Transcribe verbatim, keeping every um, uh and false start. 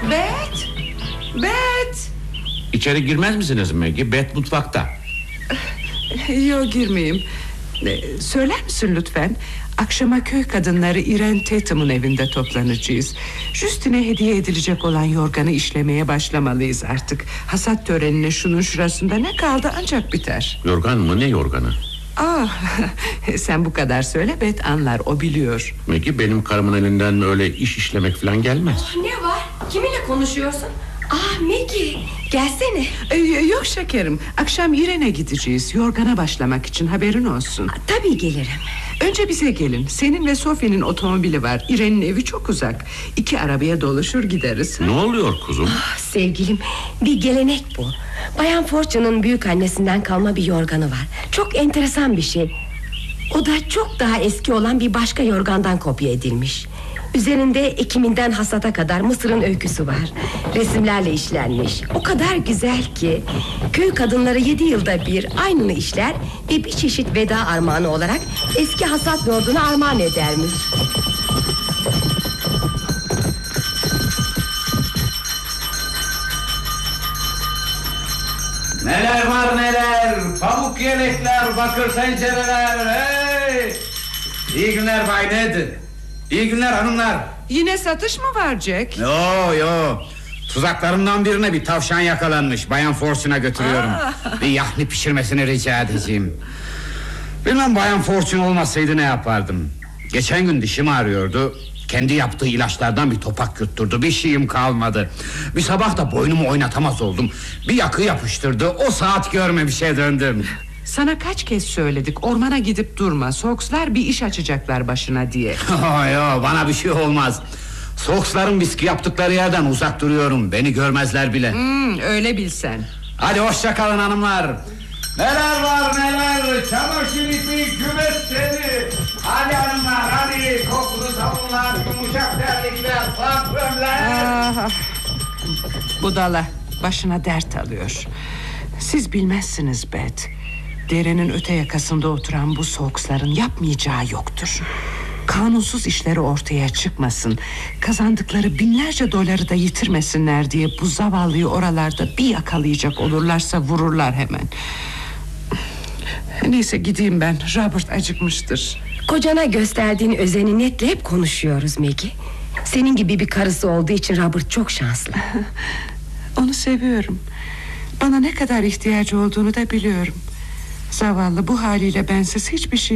Bet! Bet! İçeri girmez misiniz Maggie? Bet mutfakta. Yok, girmeyeyim. Söyler misin lütfen? Akşama köy kadınları Irene Tatham'ın evinde toplanacağız. Justine hediye edilecek olan yorganı işlemeye başlamalıyız artık. Hasat törenine şunun şurasında ne kaldı ancak biter. Yorgan mı, ne yorganı? Ah, sen bu kadar söyle, Bet anlar, o biliyor. Maggie, benim karımın elinden öyle iş işlemek falan gelmez. Oh, ne var? Kiminle konuşuyorsun? Ah Maggie, gelsene. ee, Yok şekerim, akşam Irene'e gideceğiz. Yorgana başlamak için, haberin olsun. Tabii gelirim. Önce bize gelin. Senin ve Sophie'nin otomobili var. Irene'in evi çok uzak. İki arabaya doluşur gideriz. Ne oluyor kuzum? Ah, sevgilim, bir gelenek bu. Bayan Fortune'un büyük annesinden kalma bir yorganı var. Çok enteresan bir şey. O da çok daha eski olan bir başka yorgandan kopya edilmiş. Üzerinde ekiminden hasata kadar Mısır'ın öyküsü var. Resimlerle işlenmiş. O kadar güzel ki köy kadınları yedi yılda bir aynını işler ve bir çeşit veda armağanı olarak eski hasat lorduna armağan edermiş. Neler var neler, pamuk yelekler, bakır tencereler, hey! İyi günler Bay Ned. İyi günler hanımlar. Yine satış mı var Jack? Yo yo, tuzaklarımdan birine bir tavşan yakalanmış. Bayan Fortune'a götürüyorum. Aa. Bir yahni pişirmesini rica edeceğim. Bilmem Bayan Fortune olmasaydı ne yapardım. Geçen gün dişim ağrıyordu. Kendi yaptığı ilaçlardan bir topak yutturdu. Bir şeyim kalmadı. Bir sabah da boynumu oynatamaz oldum. Bir yakı yapıştırdı. O saat görmemişe döndüm. Sana kaç kez söyledik, ormana gidip durma. Sokslar bir iş açacaklar başına diye. Yo, bana bir şey olmaz. Soksların viski yaptıkları yerden uzak duruyorum. Beni görmezler bile. hmm, Öyle bilsen. Hadi hoşça kalın hanımlar. Neler var neler, çamaşır ipi, kümes teli. Hadi hanımlar, hadi kokulu sabunlar, yumuşak terlikler, parfümler. Ah, budala başına dert alıyor. Siz bilmezsiniz Bet. Derenin öte yakasında oturan bu soğuksların yapmayacağı yoktur. Kanunsuz işleri ortaya çıkmasın, kazandıkları binlerce doları da yitirmesinler diye bu zavallıyı oralarda bir yakalayacak olurlarsa vururlar hemen. Neyse gideyim ben, Robert acıkmıştır. Kocana gösterdiğin özeni Ned'le hep konuşuyoruz Maggie. Senin gibi bir karısı olduğu için Robert çok şanslı. Onu seviyorum. Bana ne kadar ihtiyacı olduğunu da biliyorum. Zavallı, bu haliyle bensiz hiçbir şey